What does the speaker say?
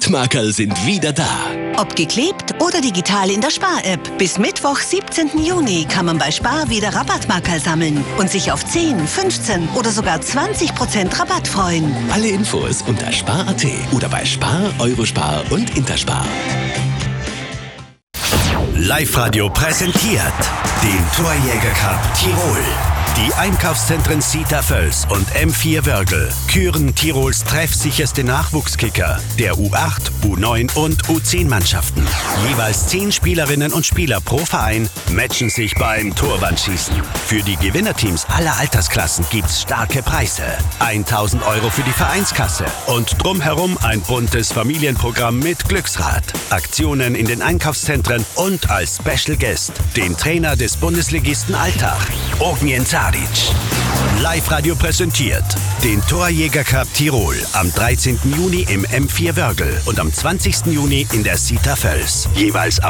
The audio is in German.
Rabattmarkerl sind wieder da. Ob geklebt oder digital in der Spar-App. Bis Mittwoch, 17. Juni kann man bei Spar wieder Rabattmarkerl sammeln und sich auf 10, 15 oder sogar 20% Rabatt freuen. Alle Infos unter spar.at oder bei Spar, Eurospar und Interspar. Live-Radio präsentiert den Torjäger Cup Tirol. Die Einkaufszentren Sita Völs und M4 Wörgl küren Tirols treffsicherste Nachwuchskicker der U8, U9 und U10-Mannschaften. Jeweils 10 Spielerinnen und Spieler pro Verein matchen sich beim Torwandschießen. Für die Gewinnerteams aller Altersklassen gibt's starke Preise. 1.000 € für die Vereinskasse und drumherum ein buntes Familienprogramm mit Glücksrad. Aktionen in den Einkaufszentren und als Special Guest den Trainer des Bundesligisten Altach, Ognjen Tadic. Live-Radio präsentiert den Torjäger Cup Tirol am 13. Juni im M4 Wörgl und am 20. Juni in der Sita Völs. Jeweils ab